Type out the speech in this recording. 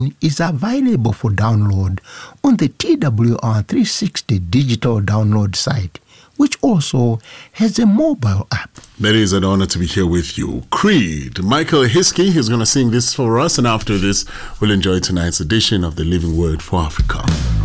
is available for download on the TWR 360 digital download site, which also has a mobile app. It is an honor to be here with you. Creed, Michael Hiskey is going to sing this for us, and after this, we'll enjoy tonight's edition of the Living Word for Africa.